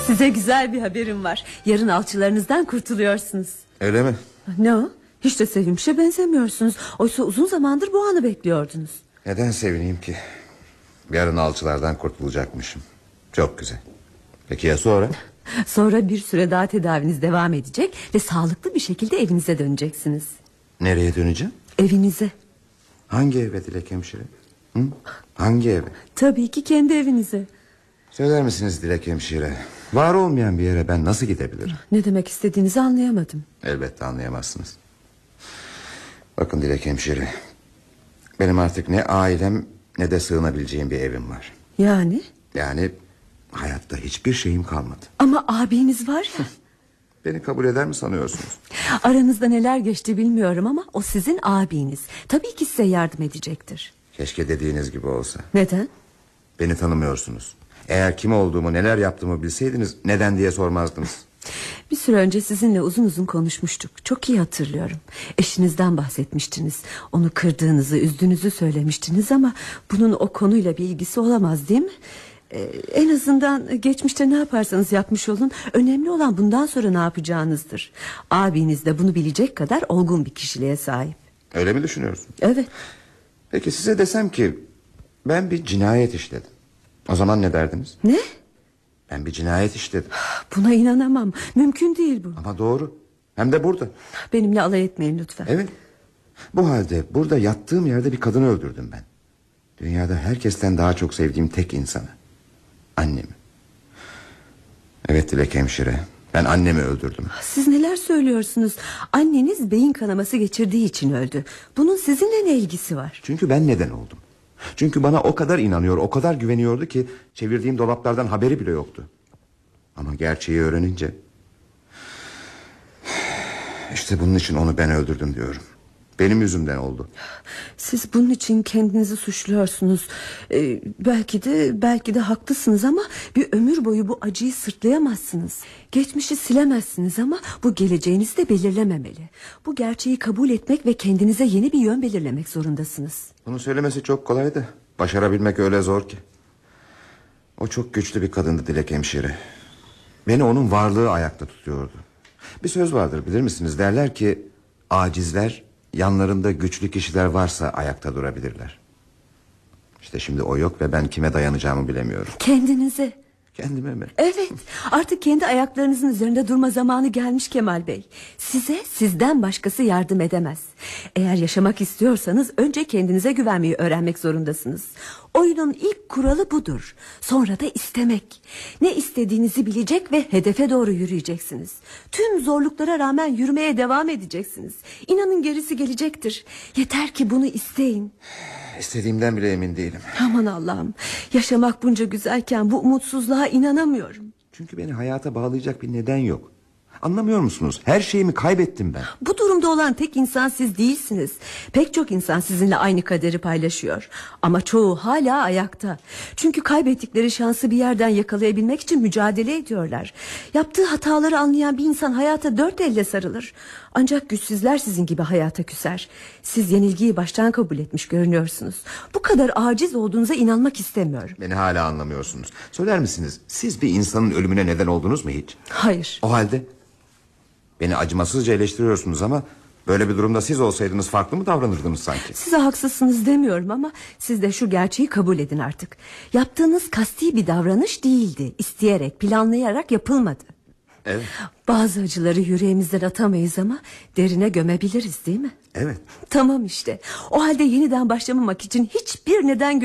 Size güzel bir haberim var. Yarın alçılarınızdan kurtuluyorsunuz. Öyle mi? Ne o? Hiç de sevinmişe benzemiyorsunuz. Oysa uzun zamandır bu anı bekliyordunuz. Neden sevineyim ki? Yarın alçılardan kurtulacakmışım. Çok güzel. Peki ya sonra? Sonra bir süre daha tedaviniz devam edecek ve sağlıklı bir şekilde evinize döneceksiniz. Nereye döneceğim? Evinize. Hangi eve Dilek hemşire? Hı? Hangi eve? Tabii ki kendi evinize. Söyler misiniz Dilek hemşire? Var olmayan bir yere ben nasıl gidebilirim? Ne demek istediğinizi anlayamadım. Elbette anlayamazsınız. Bakın Dilek hemşire, benim artık ne ailem ne de sığınabileceğim bir evim var. Yani? Yani hayatta hiçbir şeyim kalmadı. Ama abiniz var ya. Beni kabul eder mi sanıyorsunuz? Aranızda neler geçti bilmiyorum ama o sizin abiniz. Tabii ki size yardım edecektir. Keşke dediğiniz gibi olsa. Neden? Beni tanımıyorsunuz. Eğer kim olduğumu, neler yaptığımı bilseydiniz neden diye sormazdınız. Bir süre önce sizinle uzun uzun konuşmuştuk. Çok iyi hatırlıyorum. Eşinizden bahsetmiştiniz. Onu kırdığınızı, üzdüğünüzü söylemiştiniz ama bunun o konuyla bir ilgisi olamaz değil mi? En azından geçmişte ne yaparsanız yapmış olun, önemli olan bundan sonra ne yapacağınızdır. Abiniz de bunu bilecek kadar olgun bir kişiliğe sahip. Öyle mi düşünüyorsun? Evet. Peki size desem ki ben bir cinayet işledim, o zaman ne derdiniz? Ne? Ben bir cinayet işledim. Buna inanamam. Mümkün değil bu. Ama doğru. Hem de burada. Benimle alay etmeyin lütfen. Evet. Bu halde burada yattığım yerde bir kadını öldürdüm ben. Dünyada herkesten daha çok sevdiğim tek insanı. Annemi. Evet Dilek hemşire, ben annemi öldürdüm. Siz neler söylüyorsunuz? Anneniz beyin kanaması geçirdiği için öldü. Bunun sizinle ne ilgisi var? Çünkü ben neden oldum. Çünkü bana o kadar inanıyor, o kadar güveniyordu ki çevirdiğim dolaplardan haberi bile yoktu. Ama gerçeği öğrenince, İşte bunun için onu ben öldürdüm diyorum. Benim yüzümden oldu. Siz bunun için kendinizi suçluyorsunuz. Belki de haklısınız ama bir ömür boyu bu acıyı sırtlayamazsınız. Geçmişi silemezsiniz ama bu geleceğinizi de belirlememeli. Bu gerçeği kabul etmek ve kendinize yeni bir yön belirlemek zorundasınız. Bunu söylemesi çok kolay da başarabilmek öyle zor ki. O çok güçlü bir kadındı Dilek hemşire. Beni onun varlığı ayakta tutuyordu. Bir söz vardır bilir misiniz? Derler ki acizler yanlarında güçlü kişiler varsa ayakta durabilirler. İşte şimdi o yok ve ben kime dayanacağımı bilemiyorum. Kendinize. Kendime mi? Evet, artık kendi ayaklarınızın üzerinde durma zamanı gelmiş Kemal Bey. Size sizden başkası yardım edemez. Eğer yaşamak istiyorsanız önce kendinize güvenmeyi öğrenmek zorundasınız. Oyunun ilk kuralı budur. Sonra da istemek. Ne istediğinizi bilecek ve hedefe doğru yürüyeceksiniz. Tüm zorluklara rağmen yürümeye devam edeceksiniz. İnanın gerisi gelecektir. Yeter ki bunu isteyin. İstediğimden bile emin değilim. Aman Allah'ım, yaşamak bunca güzelken bu umutsuzluğa inanamıyorum. Çünkü beni hayata bağlayacak bir neden yok. Anlamıyor musunuz? Her şeyimi kaybettim ben. Bu durumda olan tek insan siz değilsiniz. Pek çok insan sizinle aynı kaderi paylaşıyor. Ama çoğu hala ayakta. Çünkü kaybettikleri şansı bir yerden yakalayabilmek için mücadele ediyorlar. Yaptığı hataları anlayan bir insan hayata dört elle sarılır. Ancak güçsüzler sizin gibi hayata küser. Siz yenilgiyi baştan kabul etmiş görünüyorsunuz. Bu kadar aciz olduğunuza inanmak istemiyorum. Beni hala anlamıyorsunuz. Söyler misiniz? Siz bir insanın ölümüne neden oldunuz mu hiç? Hayır. O halde beni acımasızca eleştiriyorsunuz ama böyle bir durumda siz olsaydınız farklı mı davranırdınız sanki? Size haksızsınız demiyorum ama siz de şu gerçeği kabul edin artık. Yaptığınız kasti bir davranış değildi. İsteyerek, planlayarak yapılmadı. Evet. Bazı acıları yüreğimizden atamayız ama derine gömebiliriz değil mi? Evet. Tamam işte. O halde yeniden başlamamak için hiçbir neden